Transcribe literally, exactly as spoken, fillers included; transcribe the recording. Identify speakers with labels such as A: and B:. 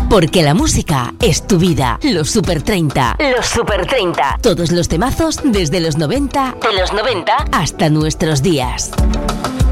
A: Porque la música es tu vida. Los Super treinta. Los Super treinta. Todos los temazos desde los noventa, de los noventa hasta nuestros días.